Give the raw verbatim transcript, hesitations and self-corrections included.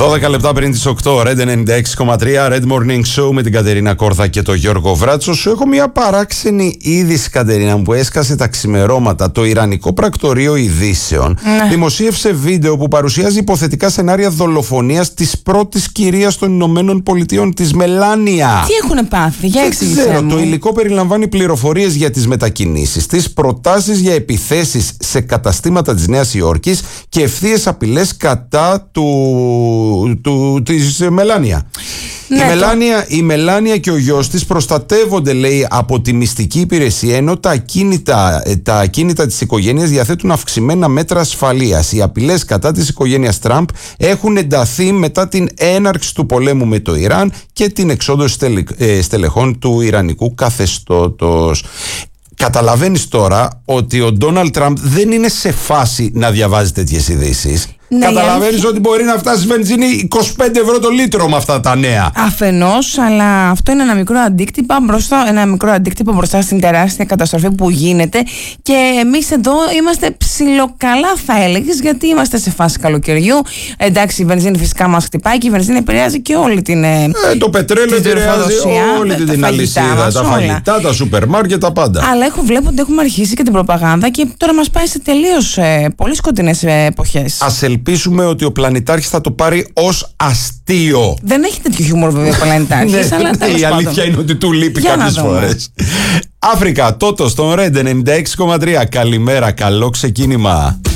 δώδεκα λεπτά πριν τις οκτώ, Red ενενήντα έξι κόμμα τρία, Red Morning Show με την Κατερίνα Κόρθα και τον Γιώργο Βράτσο. Σου έχω μια παράξενη είδηση, Κατερίνα, που έσκασε τα ξημερώματα. Το Ιρανικό Πρακτορείο Ειδήσεων ναι. δημοσίευσε βίντεο που παρουσιάζει υποθετικά σενάρια δολοφονίας της πρώτης κυρίας των Ηνωμένων Πολιτείων, της Μελάνια. Τι έχουνε πάθει, για εξήγησέ μου. Το υλικό περιλαμβάνει πληροφορίες για τις μετακινήσεις της, προτάσεις για επιθέσεις σε καταστήματα της Νέας Υόρκης και ευθείες απειλές κατά του, του, της Μελάνια. Ναι, η, Μελάνια, το... η Μελάνια και ο γιος της προστατεύονται, λέει, από τη μυστική υπηρεσία, ενώ τα ακίνητα, τα ακίνητα της οικογένειας διαθέτουν αυξημένα μέτρα ασφαλείας. Οι απειλές κατά της οικογένειας Τραμπ έχουν ενταθεί μετά την έναρξη του πολέμου με το Ιράν και την εξόντωση στελε, ε, στελεχών του Ιρανικού καθεστώτος. Καταλαβαίνεις τώρα ότι ο Ντόναλντ Τραμπ δεν είναι σε φάση να διαβάζει τέτοιες ειδήσεις. Ναι, καταλαβαίνεις ότι μπορεί να φτάσει βενζίνη είκοσι πέντε ευρώ το λίτρο με αυτά τα νέα. Αφενός, αλλά αυτό είναι ένα μικρό αντίκτυπο μπροστά, ένα μικρό αντίκτυπο μπροστά στην τεράστια καταστροφή που γίνεται. Και εμείς εδώ είμαστε ψιλοκαλά, θα έλεγες, γιατί είμαστε σε φάση καλοκαιριού. Εντάξει, η βενζίνη φυσικά μας χτυπάει και η βενζίνη επηρεάζει και όλη την. Ε, το πετρέλαιο επηρεάζει όλη την, την αλυσίδα, τα φαγητά, τα σούπερ μάρκετ, τα πάντα. Αλλά έχω, βλέπω ότι έχουμε αρχίσει και την προπαγάνδα και τώρα μας πάει σε τελείως ε, πολύ σκοτεινές ε, εποχές. Ας ελπίσουμε ότι ο Πλανητάρχης θα το πάρει ως αστείο. Δεν έχει τέτοιο χιούμορ βέβαια ο Πλανητάρχης. Αλλά ναι, η αλήθεια είναι ότι του λείπει κάποιες φορές. Αφρικα, τότε στον Red ενενήντα έξι κόμμα τρία. Καλημέρα, καλό ξεκίνημα.